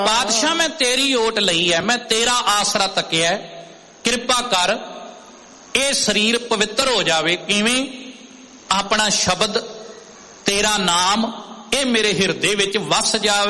ਪਾਤਸ਼ਾਹ ਮੈਂ ਤੇਰੀ ਓਟ ਲਈ ਹੈ, ਮੈਂ ਤੇਰਾ ਆਸਰਾ ਤੱਕਿਆ, ਕਿਰਪਾ ਕਰ ਇਹ ਸਰੀਰ ਪਵਿੱਤਰ ਹੋ ਜਾਵੇ। ਕਿਵੇਂ? ਆਪਣਾ ਸ਼ਬਦ ਤੇਰਾ ਨਾਮ ਇਹ ਮੇਰੇ ਹਿਰਦੇ ਵਿੱਚ ਵਸ ਜਾਵੇ।